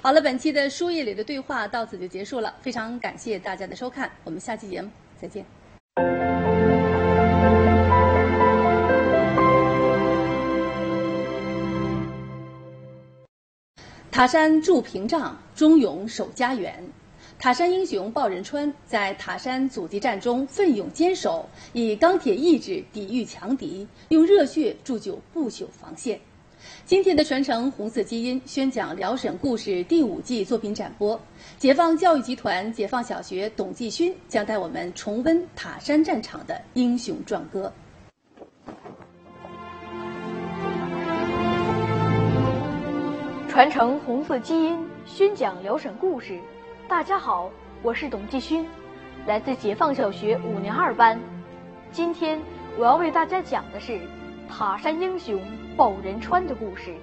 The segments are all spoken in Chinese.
好了，本期的书页里的对话到此就结束了，非常感谢大家的收看，我们下期节目再见。塔山筑屏障，忠勇守家园。塔山英雄鲍仁川在塔山阻击战中奋勇坚守，以钢铁意志抵御强敌，用热血铸就不朽防线。今天的传承红色基因宣讲辽沈故事第5季作品展播，解放教育集团解放小学董继勋将带我们重温塔山战场的英雄壮歌。 传承红色基因，宣讲辽沈故事。大家好，我是董继勋，来自解放小学5年2班。今天我要为大家讲的是塔山英雄鲍仁川的故事。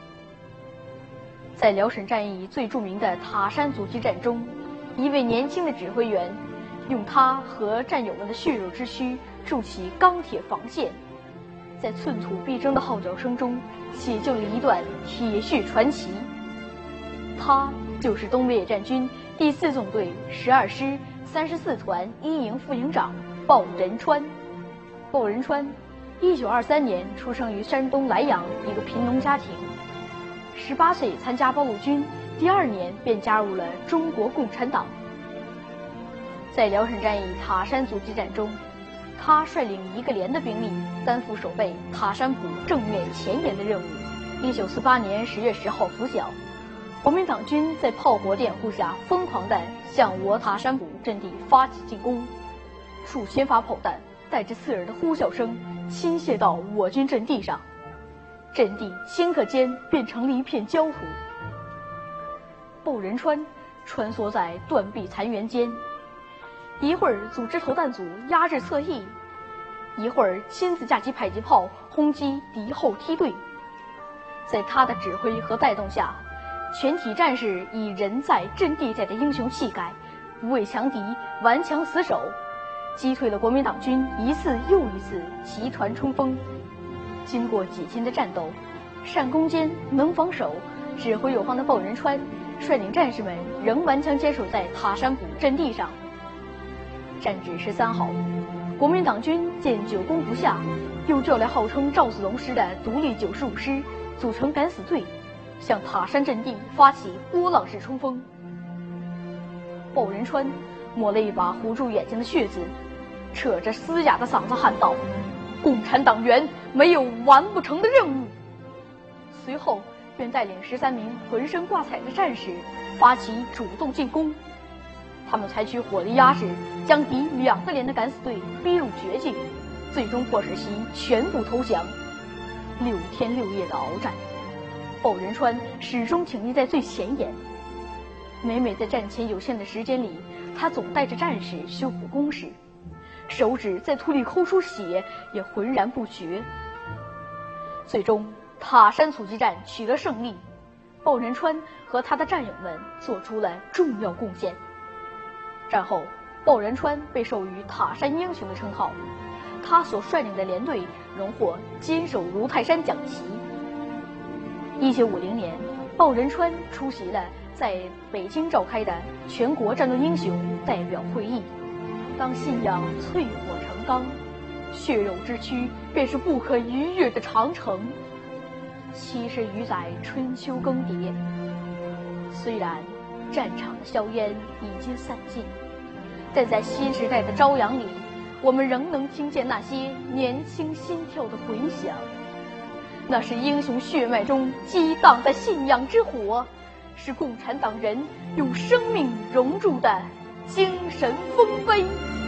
在辽沈战役最著名的塔山阻击战中，一位年轻的指挥员用他和战友们的血肉之躯筑起钢铁防线，在寸土必争的号角声中写就了一段铁血传奇。他就是东北野战军第4纵队12师34团1营副营长鲍仁川。鲍仁川1923年出生于山东莱阳一个贫农家庭，18岁参加八路军，第2年便加入了中国共产党。在辽沈战役塔山阻击战中，他率领1个连的兵力担负守备塔山堡正面前沿的任务。1948年10月10号拂晓，国民党军在炮火的掩护下疯狂地向我塔山堡阵地发起进攻，数千发炮弹带着刺耳的呼啸声倾泻到我军阵地上，阵地顷刻间变成了一片焦土。鲍仁川穿梭在断壁残垣间，一会儿组织投弹组压制侧翼，一会儿亲自架起迫击炮轰击敌后梯队。在他的指挥和带动下，全体战士以人在阵地在的英雄气概，不畏强敌，顽强死守，击退了国民党军一次又一次集团冲锋。经过几天的战斗，善攻坚，能防守，指挥有方的鲍仁川率领战士们仍顽强坚守在塔山堡阵地上。战至13号，国民党军见久攻不下，又调来号称赵子龙师的独立95师，组成敢死队，向塔山阵地发起波浪式冲锋。鲍仁川抹了一把糊住眼睛的血渍，扯着嘶哑的嗓子喊道：“共产党员没有完不成的任务。”随后便带领13名浑身挂彩的战士发起主动进攻。他们采取火力压制，将敌2个连的敢死队逼入绝境，最终迫使其全部投降。6天6夜的鏖战，鲍仁川始终挺立在最前沿。每每在战前有限的时间里，他总带着战士修补工事，手指在土里抠出血也浑然不觉。最终塔山阻击战取得胜利，鲍仁川和他的战友们做出了重要贡献。战后，鲍仁川被授予塔山英雄的称号，他所率领的连队荣获坚守如泰山奖旗。1950年，鲍仁川出席了在北京召开的全国战斗英雄代表会议。当信仰淬火成钢，血肉之躯便是不可逾越的长城。70余载春秋更迭，虽然战场的硝烟已经散尽，但在新时代的朝阳里，我们仍能听见那些年轻心跳的回响。那是英雄血脉中激荡的信仰之火，是共产党人用生命熔铸的精神丰碑。